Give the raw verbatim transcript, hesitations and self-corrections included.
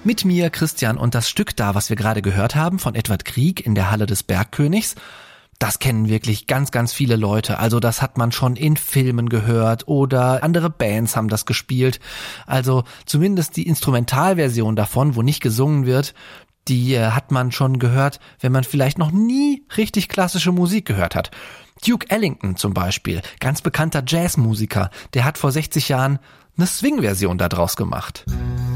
Mit mir, Christian, und das Stück da, was wir gerade gehört haben, von Edvard Grieg in der Halle des Bergkönigs, das kennen wirklich ganz, ganz viele Leute. Also das hat man schon in Filmen gehört oder andere Bands haben das gespielt. Also zumindest die Instrumentalversion davon, wo nicht gesungen wird, die äh, hat man schon gehört, wenn man vielleicht noch nie richtig klassische Musik gehört hat. Duke Ellington zum Beispiel, ganz bekannter Jazzmusiker, der hat vor sechzig Jahren eine Swing-Version da draus gemacht.